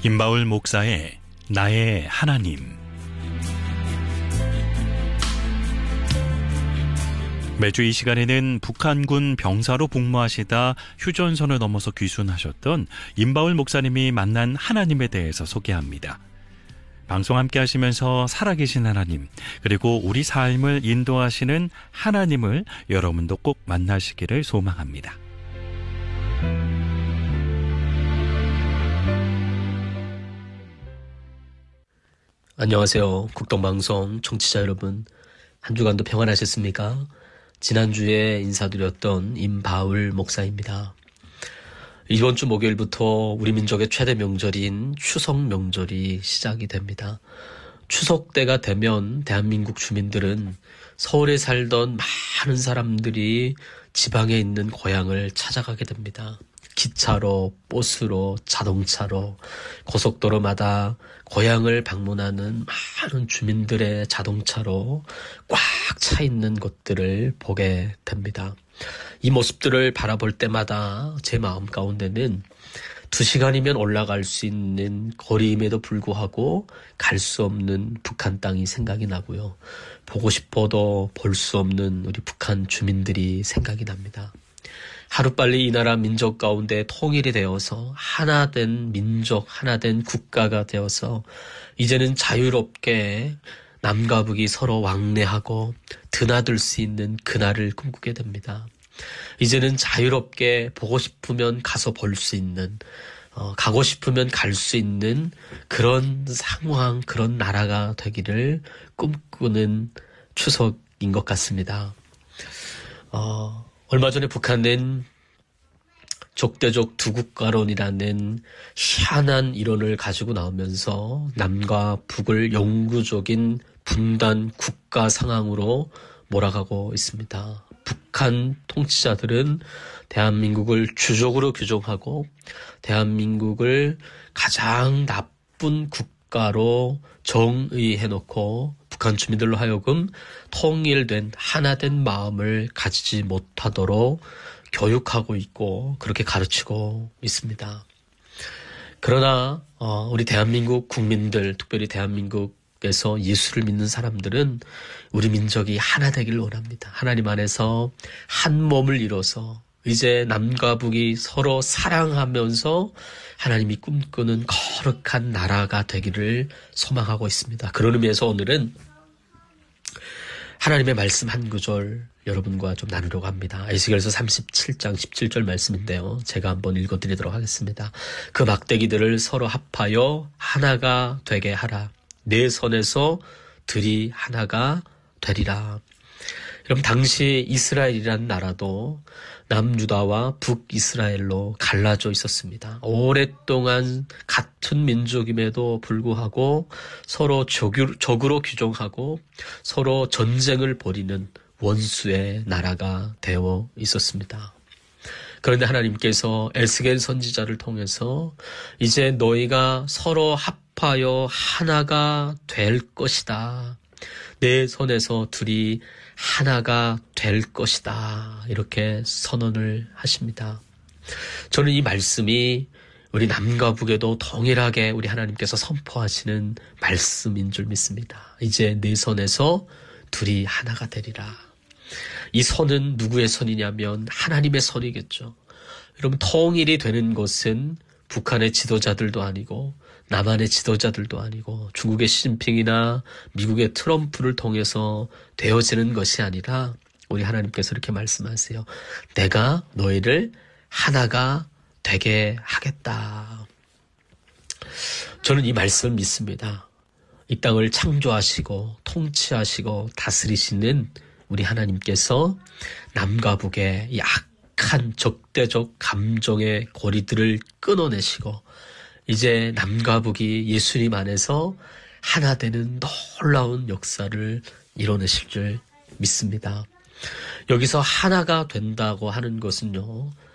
임바울 목사의 나의 하나님. 매주 이 시간에는 북한군 병사로 복무하시다 휴전선을 넘어서 귀순하셨던 임바울 목사님이 만난 하나님에 대해서 소개합니다. 방송 함께 하시면서 살아계신 하나님, 그리고 우리 삶을 인도하시는 하나님을 여러분도 꼭 만나시기를 소망합니다. 안녕하세요. 국동방송 청취자 여러분, 한 주간도 평안하셨습니까? 지난주에 인사드렸던 임바울 목사입니다. 이번 주 목요일부터 우리 민족의 최대 명절인 추석 명절이 시작이 됩니다. 추석 때가 되면 대한민국 주민들은 서울에 살던 많은 사람들이 지방에 있는 고향을 찾아가게 됩니다. 기차로, 버스로, 자동차로 고속도로마다 고향을 방문하는 많은 주민들의 자동차로 꽉 차 있는 곳들을 보게 됩니다. 이 모습들을 바라볼 때마다 제 마음 가운데는 2시간이면 올라갈 수 있는 거리임에도 불구하고 갈 수 없는 북한 땅이 생각이 나고요. 보고 싶어도 볼 수 없는 우리 북한 주민들이 생각이 납니다. 하루빨리 이 나라 민족 가운데 통일이 되어서 하나된 민족, 하나된 국가가 되어서 이제는 자유롭게 남과 북이 서로 왕래하고 드나들 수 있는 그날을 꿈꾸게 됩니다. 이제는 자유롭게 보고 싶으면 가서 볼 수 있는, 가고 싶으면 갈 수 있는 그런 상황, 그런 나라가 되기를 꿈꾸는 추석인 것 같습니다. 얼마 전에 북한은 족대족 두국가론이라는 희한한 이론을 가지고 나오면서 남과 북을 영구적인 분단 국가 상황으로 몰아가고 있습니다. 북한 통치자들은 대한민국을 주적으로 규정하고 대한민국을 가장 나쁜 국가로 정의해놓고 북한 주민들로 하여금 통일된 하나된 마음을 가지지 못하도록 교육하고 있고 그렇게 가르치고 있습니다. 그러나 우리 대한민국 국민들, 특별히 대한민국에서 예수를 믿는 사람들은 우리 민족이 하나 되기를 원합니다. 하나님 안에서 한 몸을 이뤄서 이제 남과 북이 서로 사랑하면서 하나님이 꿈꾸는 거룩한 나라가 되기를 소망하고 있습니다. 그런 의미에서 오늘은 하나님의 말씀 한 구절 여러분과 좀 나누려고 합니다. 에스겔서 37장 17절 말씀인데요. 제가 한번 읽어드리도록 하겠습니다. 그 막대기들을 서로 합하여 하나가 되게 하라. 내 손에서 들이 하나가 되리라. 여러분, 당시 이스라엘이라는 나라도 남유다와 북이스라엘로 갈라져 있었습니다. 오랫동안 같은 민족임에도 불구하고 서로 적으로 규정하고 서로 전쟁을 벌이는 원수의 나라가 되어 있었습니다. 그런데 하나님께서 에스겔 선지자를 통해서 이제 너희가 서로 합하여 하나가 될 것이다. 내 손에서 둘이 하나가 될 것이다. 이렇게 선언을 하십니다. 저는 이 말씀이 우리 남과 북에도 동일하게 우리 하나님께서 선포하시는 말씀인 줄 믿습니다. 이제 내 손에서 둘이 하나가 되리라. 이 선은 누구의 선이냐면 하나님의 선이겠죠. 여러분, 통일이 되는 것은 북한의 지도자들도 아니고 남한의 지도자들도 아니고 중국의 시진핑이나 미국의 트럼프를 통해서 되어지는 것이 아니라 우리 하나님께서 이렇게 말씀하세요. 내가 너희를 하나가 되게 하겠다. 저는 이 말씀을 믿습니다. 이 땅을 창조하시고 통치하시고 다스리시는 우리 하나님께서 남과 북의 약한 적대적 감정의 고리들을 끊어내시고 이제 남과 북이 예수님 안에서 하나 되는 놀라운 역사를 이뤄내실 줄 믿습니다. 여기서 하나가 된다고 하는 것은요,